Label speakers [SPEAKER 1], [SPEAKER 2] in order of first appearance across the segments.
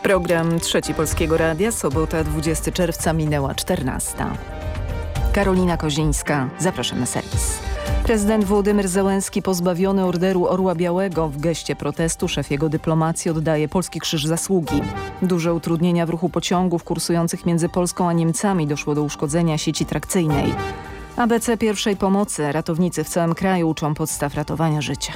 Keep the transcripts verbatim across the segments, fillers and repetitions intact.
[SPEAKER 1] Program Trzeci Polskiego Radia, sobota dwudziestego czerwca, minęła czternasta. Karolina Kozińska, zapraszam na serwis. Prezydent Wołodymyr Zełenski pozbawiony Orderu Orła Białego w geście protestu szef jego dyplomacji oddaje Polski Krzyż Zasługi. Duże utrudnienia w ruchu pociągów kursujących między Polską a Niemcami, doszło do uszkodzenia sieci trakcyjnej. A B C pierwszej pomocy. Ratownicy w całym kraju uczą podstaw ratowania życia.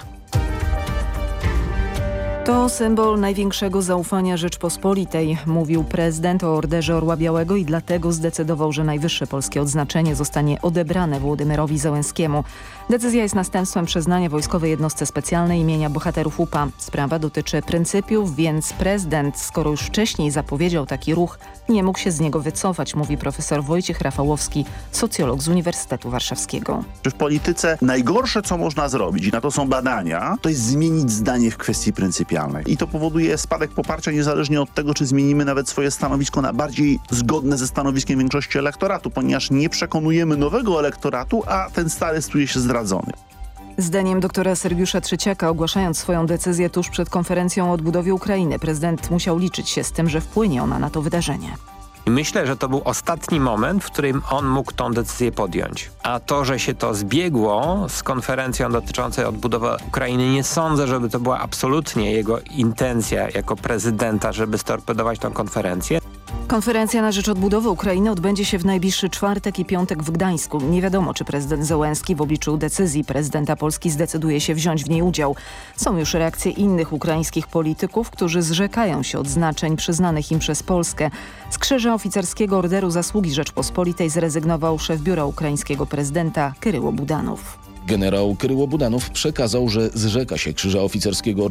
[SPEAKER 1] To symbol największego zaufania Rzeczpospolitej, mówił prezydent o Orderze Orła Białego i dlatego zdecydował, że najwyższe polskie odznaczenie zostanie odebrane Wołodymyrowi Zełenskiemu. Decyzja jest następstwem przyznania wojskowej jednostce specjalnej imienia bohaterów U P A. Sprawa dotyczy pryncypiów, więc prezydent, skoro już wcześniej zapowiedział taki ruch, nie mógł się z niego wycofać, mówi profesor Wojciech Rafałowski, socjolog z Uniwersytetu Warszawskiego.
[SPEAKER 2] W polityce najgorsze, co można zrobić, i na to są badania, to jest zmienić zdanie w kwestii pryncypialnej. I to powoduje spadek poparcia niezależnie od tego, czy zmienimy nawet swoje stanowisko na bardziej zgodne ze stanowiskiem większości elektoratu, ponieważ nie przekonujemy nowego elektoratu, a ten stary stuje się zdradzony.
[SPEAKER 1] Zdaniem doktora Sergiusza Trzeciaka, ogłaszając swoją decyzję tuż przed konferencją o odbudowie Ukrainy, prezydent musiał liczyć się z tym, że wpłynie ona na to wydarzenie.
[SPEAKER 3] Myślę, że to był ostatni moment, w którym on mógł tą decyzję podjąć. A to, że się to zbiegło z konferencją dotyczącą odbudowy Ukrainy, nie sądzę, żeby to była absolutnie jego intencja jako prezydenta, żeby storpedować tą konferencję.
[SPEAKER 1] Konferencja na rzecz odbudowy Ukrainy odbędzie się w najbliższy czwartek i piątek w Gdańsku. Nie wiadomo, czy prezydent Zełenski w obliczu decyzji prezydenta Polski zdecyduje się wziąć w niej udział. Są już reakcje innych ukraińskich polityków, którzy zrzekają się odznaczeń przyznanych im przez Polskę. Z Krzyża Oficerskiego Orderu Zasługi Rzeczpospolitej zrezygnował szef biura ukraińskiego prezydenta Kyryło Budanow.
[SPEAKER 4] Generał Kyryło Budanow przekazał, że zrzeka się Krzyża Oficerskiego